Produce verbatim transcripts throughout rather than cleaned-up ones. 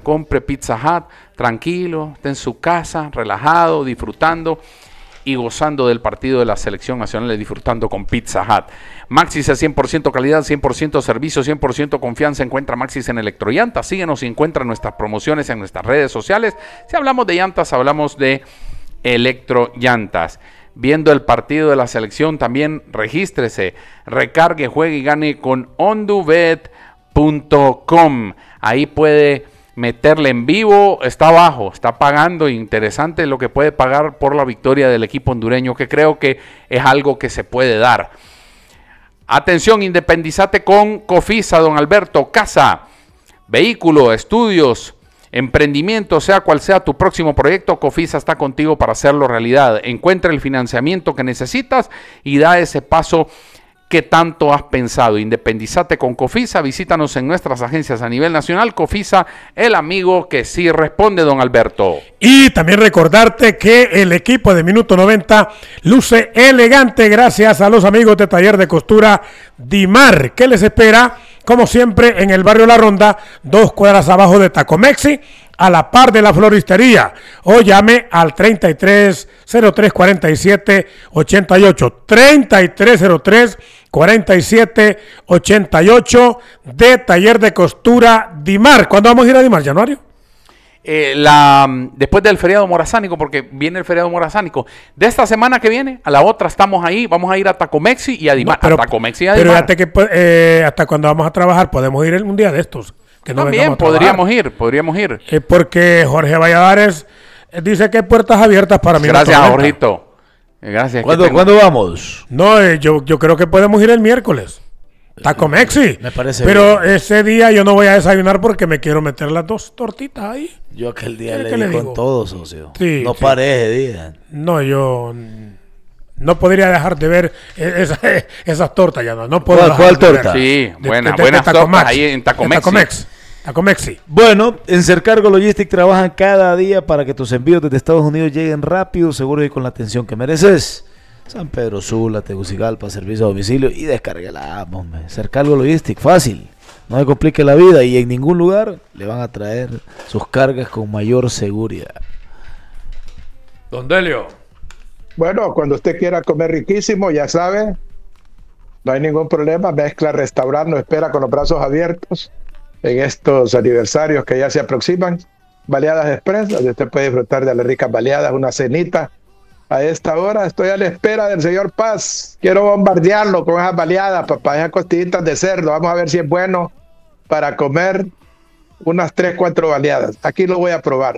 compre Pizza Hut, tranquilo, esté en su casa, relajado, disfrutando y gozando del partido de la selección nacional y disfrutando con Pizza Hut. Maxxis es cien por ciento calidad, cien por ciento servicio, cien por ciento confianza. Encuentra Maxxis en Electrollantas. Síguenos y encuentra nuestras promociones en nuestras redes sociales. Si hablamos de llantas, hablamos de Electrollantas. Viendo el partido de la selección, también regístrese, recargue, juegue y gane con ondubet punto com. Ahí puede meterle en vivo, está abajo, está pagando. Interesante lo que puede pagar por la victoria del equipo hondureño, que creo que es algo que se puede dar. Atención, independizate con Cofisa, don Alberto. Casa, vehículo, estudios, emprendimiento, sea cual sea tu próximo proyecto, Cofisa está contigo para hacerlo realidad. Encuentra el financiamiento que necesitas y da ese paso que tanto has pensado. Independizate con Cofisa, visítanos en nuestras agencias a nivel nacional. Cofisa, el amigo que sí responde, don Alberto. Y también recordarte que el equipo de Minuto noventa luce elegante gracias a los amigos de Taller de Costura Dimar, que les espera, como siempre, en el barrio La Ronda, dos cuadras abajo de Tacomexi, a la par de la floristería, o llame al treinta y tres cero tres cuarenta y siete ochenta y ocho, treinta y tres cero tres cuarenta y siete ochenta y ocho de Taller de Costura Dimar. ¿Cuándo vamos a ir a Dimar, Januario? Eh, la, después del feriado morazánico, porque viene el feriado morazánico. De esta semana que viene, a la otra estamos ahí, vamos a ir a Tacomexi y a Dimar. No, pero, a Tacomexi y a Dimar. Pero fíjate que eh, hasta cuando vamos a trabajar, podemos ir un día de estos. Que no También podríamos ir, podríamos ir. Eh, porque Jorge Valladares eh, dice que hay puertas abiertas para mí. Gracias, Jorgito. Eh, gracias. ¿Cuándo, tengo... ¿Cuándo vamos? No, eh, yo, yo creo que podemos ir el miércoles. Tacomexi. Me parece Pero bien. Ese día yo no voy a desayunar porque me quiero meter las dos tortitas ahí. Yo aquel día le di di le con digo? todo, socio. Sí, no sí. paré ese día. No, yo no podría dejar de ver esa, esas tortas ya no. No puedo ¿Cuál, cuál torta? Sí, de, buena, de, de, buenas de tortas ahí en Tacomexi. Tacomex. Tacomexi. Bueno, en Cercargo Logistic trabajan cada día para que tus envíos desde Estados Unidos lleguen rápido, seguros y con la atención que mereces. San Pedro Sula, Tegucigalpa, servicio a domicilio y descargue la app, hombre. Cercargo Logistic, fácil. No me complique la vida y en ningún lugar le van a traer sus cargas con mayor seguridad. Don Delio. Bueno, cuando usted quiera comer riquísimo, ya sabe, no hay ningún problema. Mezcla Restaurant nos espera con los brazos abiertos en estos aniversarios que ya se aproximan. Baleadas Express, donde usted puede disfrutar de las ricas baleadas, una cenita. A esta hora estoy a la espera del señor Paz. Quiero bombardearlo con esas baleadas, papá, esas costillitas de cerdo. Vamos a ver si es bueno para comer unas tres, cuatro baleadas. Aquí lo voy a probar.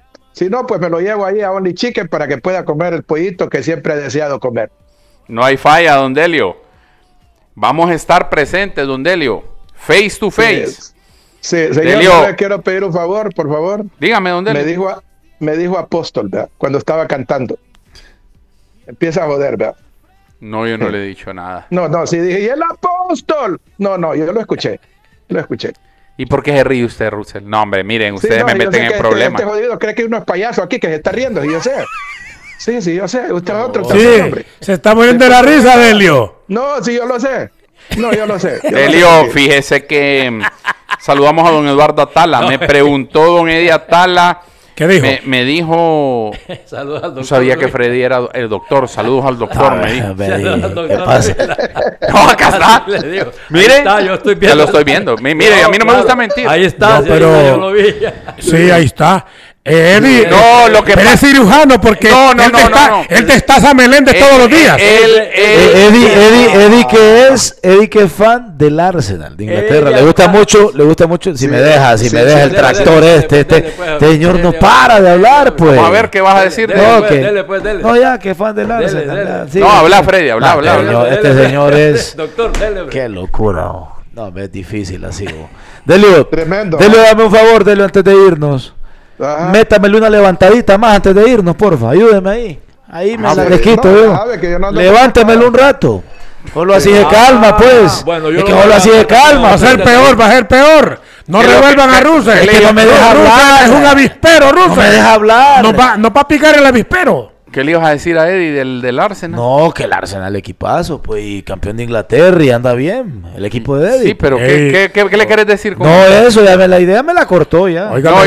Si no, pues me lo llevo ahí a Only Chicken para que pueda comer el pollito que siempre he deseado comer. No hay falla, don Delio. Vamos a estar presentes, don Delio. Face to face. Sí, sí señor, Delio. yo le quiero pedir un favor, por favor. Dígame, don Delio. Me dijo, me dijo Apóstol, ¿verdad? Cuando estaba cantando. Empieza a joder, ¿verdad? No, yo no sí. le he dicho nada. No, no, sí dije, ¡y el Apóstol! No, no, yo lo escuché. Lo escuché. ¿Y por qué se ríe usted, Russell? No, hombre, miren, ustedes sí, no, me meten en que problemas. Este jodido cree que uno es payaso aquí, que se está riendo, y yo sé. Sí, sí, yo sé. Usted es otro. Sí, también, hombre. Se está muriendo de la risa, Delio. No, sí, yo lo sé. No, yo lo sé. Yo Delio, lo sé. fíjese que saludamos a don Eduardo Atala. Me preguntó don Eddie Atala. ¿Qué dijo? Me, me dijo... Saludos al doctor. No sabía que Freddy era el doctor. Saludos al doctor, me dijo. ¿Qué pasa? No, acá está. Le digo, Mire, ahí está, yo estoy viendo. ya lo estoy viendo. Mire, no, a mí no claro. me gusta mentir. Ahí está, No, sí, pero- ahí está, yo lo vi. Sí, ahí está. Eh, Eddie, No, eh, lo que pero pasa- es cirujano porque No, no, él, no, te no, está, no. él te está a Meléndez Eh, todos los días. eh, Él, él, Eh, Eddie, Eddie, Eddie que es, Eddie que es fan del Arsenal de Inglaterra. Eddie Le gusta fan. mucho, le gusta mucho. Si Sí, me deja, si sí, me sí, deja sí, el dele, tractor dele, este, dele, este, dele, pues, este señor no dele, para de hablar, pues. Vamos a ver qué vas a decir. Dele, No, pues, que- dele, pues, dele. No, ya, que es fan del Arsenal. dele. ya, sí. No, habla, Freddy, habla, Ah, habla, este habla. señor- Este señor es... Doctor, dele, hombre. Qué locura. No, no me es difícil así. bo. Delio, Tremendo. Delio, dame un favor, Delio, antes de irnos. Ajá. Métamele una levantadita más antes de irnos, porfa. Ayúdeme ahí. Ahí me Ah, la sí. le quito No, yo. sabe que yo no ando- Levántemelo un rato. Solo así de Ah, calma, pues. bueno, yo es lo que voy solo a así de levantar, calma. Va a ser peor, va a ser peor. No ¿Qué es lo revuelvan que- a qué- Russell. qué Es que no me deja Russell hablar. es un avispero, No me Russell. deja hablar. No va, no va a picar el avispero. ¿Qué le ibas a decir a Eddie del, del Arsenal? No, que el Arsenal equipazo, pues, y campeón de Inglaterra y anda bien. El equipo de Eddie. Sí, pero Ey. ¿qué, qué, qué, qué le quieres decir con No, eso? eso, ya me, la idea me la cortó ya. Oiga, No,